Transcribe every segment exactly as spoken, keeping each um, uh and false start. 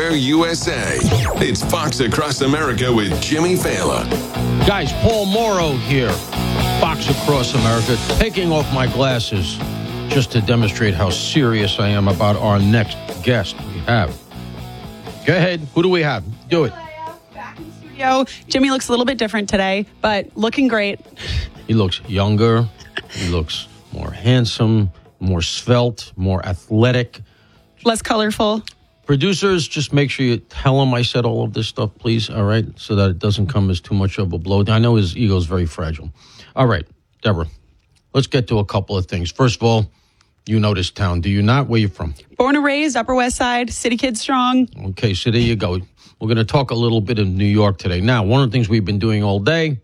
everywhere U S A. It's Fox Across America with Jimmy Fallon. Guys, Paul Morrow here. Fox Across America. Taking off my glasses just to demonstrate how serious I am about our next guest we have. Go ahead. Who do we have? Do it. Back in the studio. Jimmy looks a little bit different today, but looking great. He looks younger. He looks more handsome, more svelte, more athletic. Less colorful. Producers, just make sure you tell him I said all of this stuff, please, all right, so that it doesn't come as too much of a blow. I know his ego is very fragile. All right, Deborah, let's get to a couple of things. First of all, you know this town, do you not? Where you from? Born and raised, Upper West Side, city kid strong. Okay, so there you go. We're going to talk a little bit of New York today. Now, one of the things we've been doing all day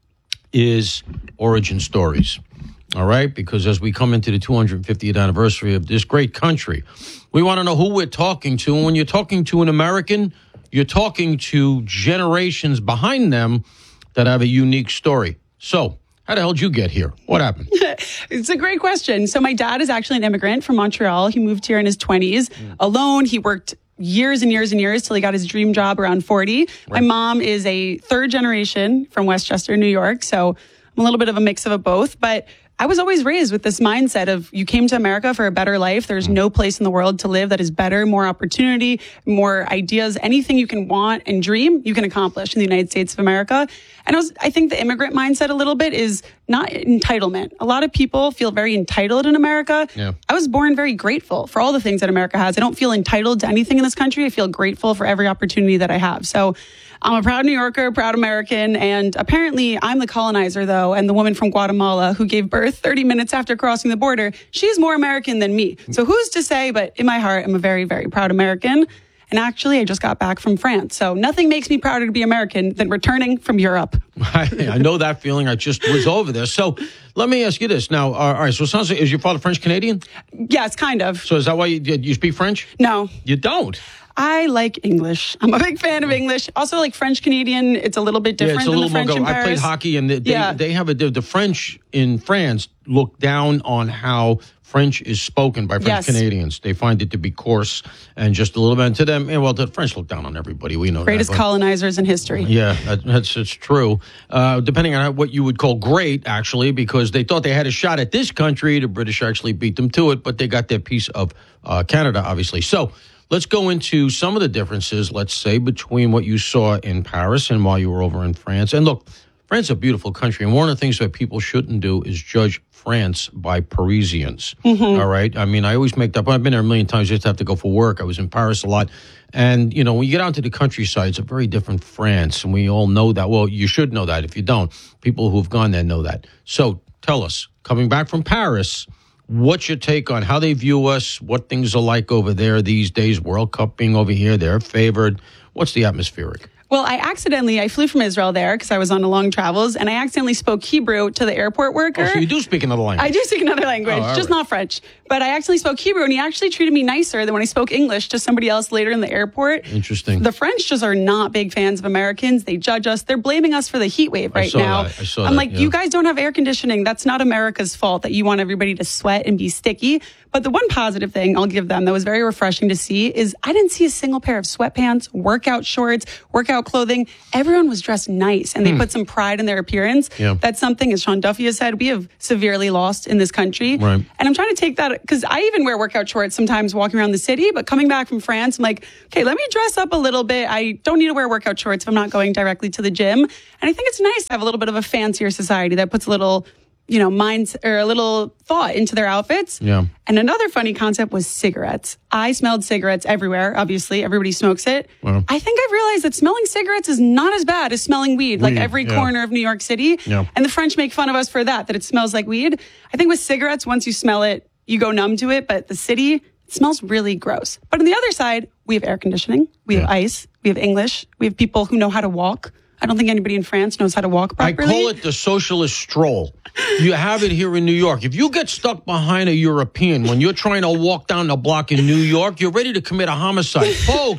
is origin stories. All right, because as we come into the two hundred fiftieth anniversary of this great country, we want to know who we're talking to. And when you're talking to an American, you're talking to generations behind them that have a unique story. So, how the hell did you get here? What happened? It's a great question. So my dad is actually an immigrant from Montreal. He moved here in his twenties mm. alone. He worked years and years and years till he got his dream job around forty. Right. My mom is a third generation from Westchester, New York. So I'm a little bit of a mix of a both. But I was always raised with this mindset of you came to America for a better life. There's no place in the world to live that is better, more opportunity, more ideas. Anything you can want and dream, you can accomplish in the United States of America. And I was, I think the immigrant mindset a little bit is not entitlement. A lot of people feel very entitled in America. Yeah. I was born very grateful for all the things that America has. I don't feel entitled to anything in this country. I feel grateful for every opportunity that I have. So I'm a proud New Yorker, proud American, and apparently I'm the colonizer, though, and the woman from Guatemala who gave birth thirty minutes after crossing the border, she's more American than me. So who's to say, but in my heart, I'm a very, very proud American. And actually, I just got back from France. So nothing makes me prouder to be American than returning from Europe. I, I know that feeling. I just was over there. So let me ask you this. Now, uh, all right, so it sounds like, is your father French-Canadian? Yes, kind of. So is that why you, you speak French? No. You don't? I like English. I'm a big fan of English. Also, like French Canadian, it's a little bit different yeah, it's a than little the French more in go. Paris. I played hockey, and they, yeah. they have a the French in France look down on how French is spoken by French yes. Canadians. They find it to be coarse and just a little bit. And to them, well, the French look down on everybody. We know Greatest that, colonizers in history. Yeah, that, that's it's true. Uh, depending on what you would call great, actually, because they thought they had a shot at this country. The British actually beat them to it, but they got their piece of uh, Canada, obviously. So let's go into some of the differences, let's say, between what you saw in Paris and while you were over in France. And look, France is a beautiful country, and one of the things that people shouldn't do is judge France by Parisians. Mm-hmm. All right? I mean, I always make that point. I've been there a million times. I just have to go for work. I was in Paris a lot. And, you know, when you get out to the countryside, it's a very different France, and we all know that. Well, you should know that. If you don't, people who've gone there know that. So tell us, coming back from Paris, what's your take on how they view us, what things are like over there these days, World Cup being over here, they're favored. What's the atmospheric? Well, I accidentally, I flew from Israel there because I was on a long travels, and I accidentally spoke Hebrew to the airport worker. Oh, so you do speak another language? I do speak another language, oh, just right. not French. But I actually spoke Hebrew, and he actually treated me nicer than when I spoke English to somebody else later in the airport. Interesting. The French just are not big fans of Americans. They judge us. They're blaming us for the heat wave right I saw now. That. I saw I'm that, like, yeah. you guys don't have air conditioning. That's not America's fault that you want everybody to sweat and be sticky. But the one positive thing I'll give them that was very refreshing to see is I didn't see a single pair of sweatpants, workout shorts, workout clothing. Everyone was dressed nice, and they hmm. put some pride in their appearance. Yeah. That's something, as Sean Duffy has said, we have severely lost in this country. Right. And I'm trying to take that, because I even wear workout shorts sometimes walking around the city, but coming back from France, I'm like, okay, let me dress up a little bit. I don't need to wear workout shorts if I'm not going directly to the gym. And I think it's nice to have a little bit of a fancier society that puts a little, you know, minds or a little thought into their outfits. Yeah. And another funny concept was cigarettes. I smelled cigarettes everywhere. Obviously, everybody smokes it. Wow. I think I've realized that smelling cigarettes is not as bad as smelling weed, weed like every yeah. corner of New York City. Yeah. And the French make fun of us for that, that it smells like weed. I think with cigarettes, once you smell it, you go numb to it. But the city, it smells really gross. But on the other side, we have air conditioning. We have yeah. ice. We have English. We have people who know how to walk. I don't think anybody in France knows how to walk properly. I call it the socialist stroll. You have it here in New York. If you get stuck behind a European when you're trying to walk down the block in New York, you're ready to commit a homicide. Folks,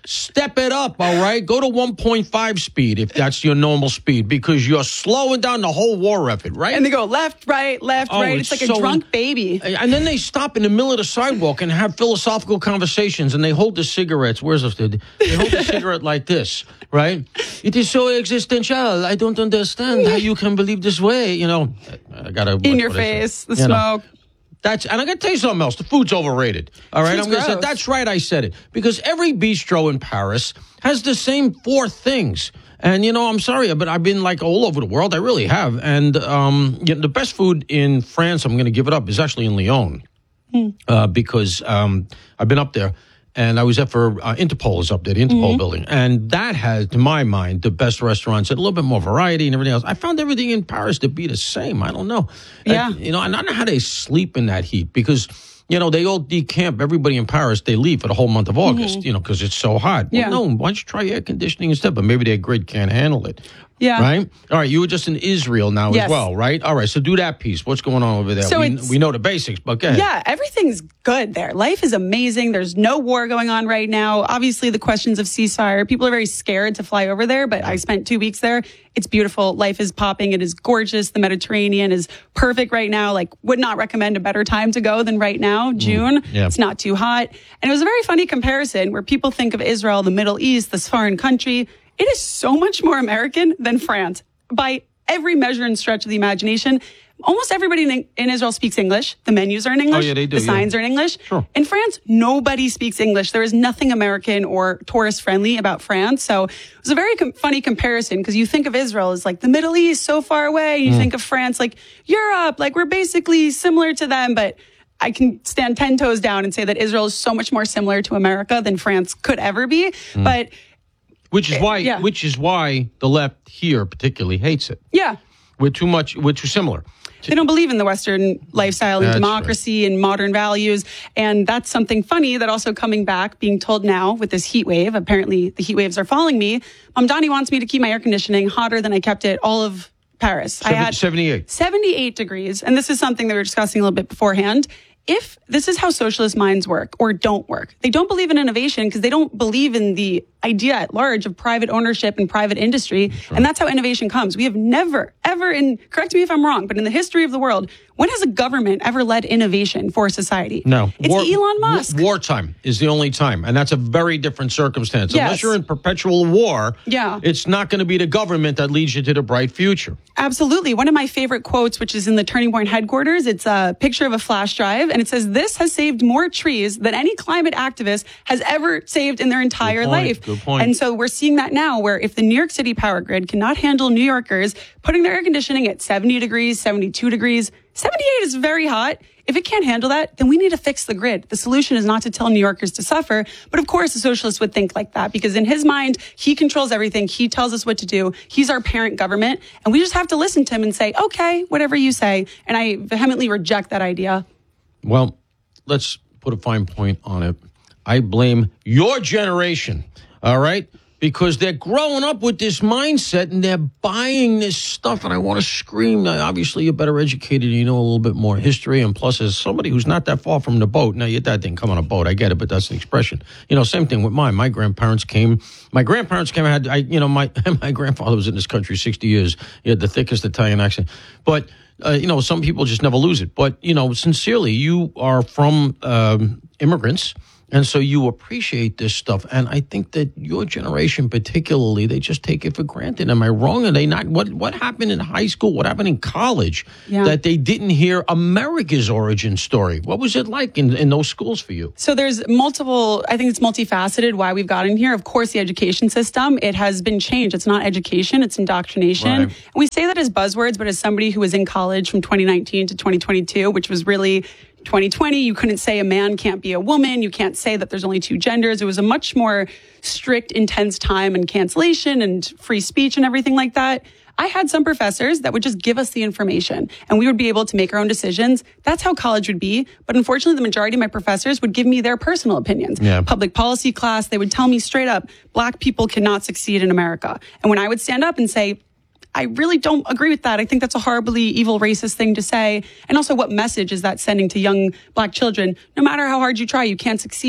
Step it up, all right? Go to one point five speed if that's your normal speed, because you're slowing down the whole war effort, right? And they go left, right, left, Oh, right. it's It's like so- a drunk baby. And then they stop in the middle of the sidewalk and have philosophical conversations, and they hold the cigarettes. Where's the, they hold the cigarette like this, right? It is so existential. I don't understand how you can believe this way. You know, I gotta In what- your what I say? face, the You know. smoke. That's and I got to tell you something else. The food's overrated. All right, Food's I'm going to say gross. that's right. I said it because every bistro in Paris has the same four things. And you know, I'm sorry, but I've been like all over the world. I really have. And um, you know, the best food in France, I'm going to give it up, is actually in Lyon, Hmm. uh, because um, I've been up there. And I was there for uh, Interpol is up there, the Interpol Mm-hmm. building. And that has, to my mind, the best restaurants and a little bit more variety and everything else. I found everything in Paris to be the same. I don't know. Yeah. I, you know, and I don't know how they sleep in that heat because, you know, they all decamp. Everybody in Paris, they leave for the whole month of August, you know, because it's so hot. Mm-hmm. Yeah. Well, no, why don't you try air conditioning instead? But maybe their grid can't handle it. Yeah. Right? All right, you were just in Israel now Yes. as well, right? All right, so do that piece. What's going on over there? So we, it's- we know the basics, but go ahead. Yeah, everything's good there. Life is amazing. There's no war going on right now. Obviously, the questions of ceasefire, people are very scared to fly over there, but I spent two weeks there. It's beautiful. Life is popping. It is gorgeous. The Mediterranean is perfect right now. Like, would not recommend a better time to go than right now, June. yeah. It's not too hot. And it was a very funny comparison where people think of Israel, the Middle East, this foreign country. It is so much more American than France by every measure and stretch of the imagination. Almost everybody in, in Israel speaks English. The menus are in English. Oh, yeah, they do, The yeah. signs are in English. Sure. In France, nobody speaks English. There is nothing American or tourist friendly about France. So it was a very com- funny comparison because you think of Israel as like the Middle East, so far away. You Mm. think of France like Europe, like we're basically similar to them, but I can stand ten toes down and say that Israel is so much more similar to America than France could ever be. Mm. But Which is why, yeah. which is why the left here particularly hates it. yeah, We're too much. We're too similar. they don't believe in the Western lifestyle and That's democracy and modern values. And that's something funny that also coming back, being told now with this heat wave, apparently the heat waves are following me. Mom Donnie wants me to keep my air conditioning hotter than I kept it all of Paris. I Seven- had seventy-eight. seventy-eight degrees. And this is something that we were discussing a little bit beforehand. If this is how socialist minds work or don't work, they don't believe in innovation because they don't believe in the idea at large of private ownership and private industry. And that's how innovation comes. We have never, ever in, correct me if I'm wrong, but in the history of the world, when has a government ever led innovation for society? No. It's War- Elon Musk. wa- Wartime is the only time. And that's a very different circumstance. Yes. Unless you're in perpetual war, Yeah. it's not going to be the government that leads you to the bright future. Absolutely. One of my favorite quotes, which is in the Turning Point headquarters, it's a picture of a flash drive, and it says, "This has saved more trees than any climate activist has ever saved in their entire Good point. life." Good point. And so we're seeing that now, where if the New York City power grid cannot handle New Yorkers putting their air conditioning at seventy degrees, seventy-two degrees, seventy-eight is very hot. If it can't handle that, then we need to fix the grid. The solution is not to tell New Yorkers to suffer. But of course, a socialist would think like that because in his mind, he controls everything. He tells us what to do. He's our parent government. And we just have to listen to him and say, okay, whatever you say. And I vehemently reject that idea. Well, let's put a fine point on it. I blame your generation, all right? Because they're growing up with this mindset and they're buying this stuff. And I want to scream. Now, obviously, you're better educated. You know a little bit more history. And plus, as somebody who's not that far from the boat. Now, your dad didn't come on a boat. I get it, but that's an expression. You know, same thing with mine. My grandparents came. My grandparents came. I had, I, you know, my, my grandfather was in this country sixty years. He had the thickest Italian accent. But, uh, you know, some people just never lose it. But, you know, sincerely, you are from um, immigrants. And so you appreciate this stuff. And I think that your generation particularly, they just take it for granted. Am I wrong? Are they not? What what happened in high school? What happened in college Yeah. that they didn't hear America's origin story? What was it like in, in those schools for you? So there's multiple, I think it's multifaceted why we've gotten here. Of course, the education system, it has been changed. It's not education, it's indoctrination. Right. And we say that as buzzwords, but as somebody who was in college from twenty nineteen to twenty twenty-two, which was really twenty twenty, you couldn't say a man can't be a woman. You can't say that there's only two genders. It was a much more strict, intense time and cancellation and free speech and everything like that. I had some professors that would just give us the information and we would be able to make our own decisions. That's how college would be. But unfortunately, the majority of my professors would give me their personal opinions. Yeah. Public policy class, they would tell me straight up, Black people cannot succeed in America. And when I would stand up and say, I really don't agree with that. I think that's a horribly evil, racist thing to say. And also, what message is that sending to young Black children? No matter how hard you try, you can't succeed.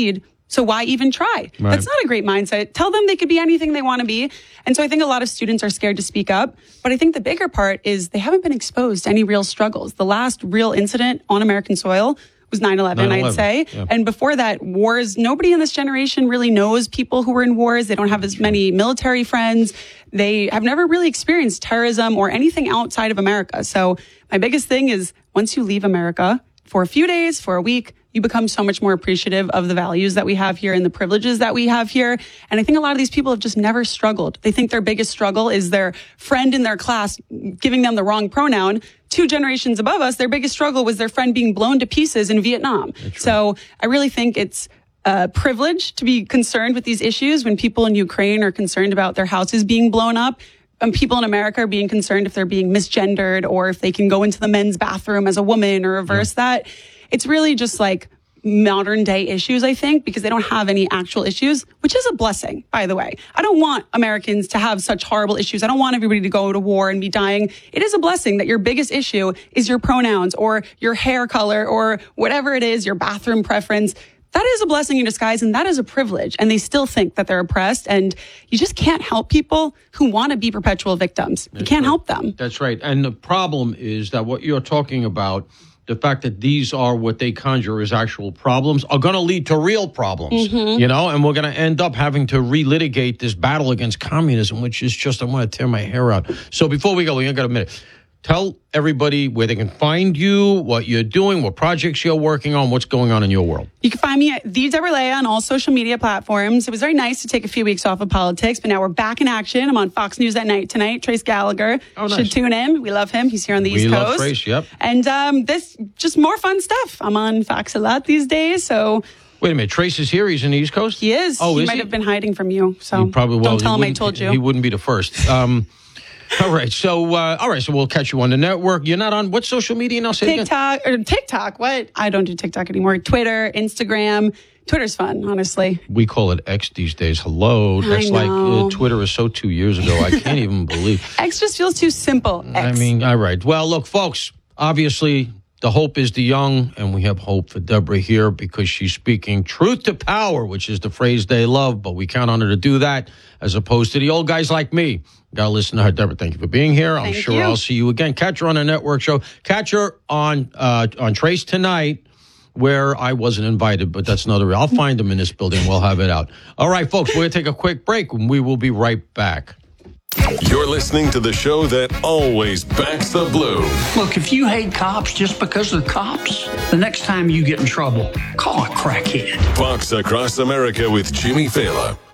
So why even try? Right. That's not a great mindset. Tell them they could be anything they want to be. And so I think a lot of students are scared to speak up. But I think the bigger part is they haven't been exposed to any real struggles. The last real incident on American soil was nine eleven, I'd say. Yeah. And before that, wars, nobody in this generation really knows people who were in wars. They don't have as many military friends. They have never really experienced terrorism or anything outside of America. So my biggest thing is once you leave America for a few days, for a week, you become so much more appreciative of the values that we have here and the privileges that we have here. And I think a lot of these people have just never struggled. They think their biggest struggle is their friend in their class giving them the wrong pronoun. Two generations above us, their biggest struggle was their friend being blown to pieces in Vietnam. So I really think it's a privilege to be concerned with these issues when people in Ukraine are concerned about their houses being blown up. And people in America are being concerned if they're being misgendered or if they can go into the men's bathroom as a woman or reverse yeah. that. It's really just like modern day issues, I think, because they don't have any actual issues, which is a blessing, by the way. I don't want Americans to have such horrible issues. I don't want everybody to go to war and be dying. It is a blessing that your biggest issue is your pronouns or your hair color or whatever it is, your bathroom preference. That is a blessing in disguise, and that is a privilege. And they still think that they're oppressed, and you just can't help people who want to be perpetual victims. That's you can't right. help them. That's right. And the problem is that what you're talking about, the fact that these are what they conjure as actual problems, are going to lead to real problems, mm-hmm. you know, and we're going to end up having to relitigate this battle against communism, which is just, I want to tear my hair out. So before we go, we ain't got a minute. Tell everybody where they can find you, what you're doing, what projects you're working on, what's going on in your world. You can find me at The Deborah Leah on all social media platforms. It was very nice to take a few weeks off of politics, but now we're back in action. I'm on Fox News at night tonight. Trace Gallagher oh, nice. should tune in. We love him. He's here on the we East love Coast. Trace, yep. And um, this, just more fun stuff. I'm on Fox a lot these days, so... Wait a minute, Trace is here. He's in the East Coast? He is. Oh, he is might he? have been hiding from you, so he probably, well, don't tell him I wouldn't- told you. He wouldn't be the first. Um, all right, so uh, all right, so we'll catch you on the network. You're not on what social media now? Say it again. TikTok, or TikTok, what? I don't do TikTok anymore. Twitter, Instagram. Twitter's fun, honestly. We call it X these days. Hello. That's I like know. uh, Twitter is so two years ago. I can't even believe. X just feels too simple. X. I mean, all right. Well, look, folks, obviously the hope is the young, and we have hope for Deborah here because she's speaking truth to power, which is the phrase they love, but we count on her to do that as opposed to the old guys like me. Got to listen to her. Deborah, thank you for being here. I'm Thank sure you. I'll see you again. Catch her on a network show. Catch her on uh, on Trace Tonight, where I wasn't invited, but that's another. I'll find them in this building. We'll have it out. All right, folks, we're going to take a quick break, and we will be right back. You're listening to the show that always backs the blue. Look, if you hate cops just because they're cops, the next time you get in trouble, call a crackhead. Fox Across America with Jimmy Fallon.